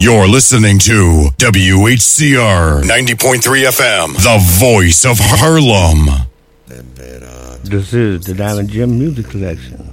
You're listening to WHCR 90.3 FM, the voice of Harlem. This is the Diamond Gem Music Collection.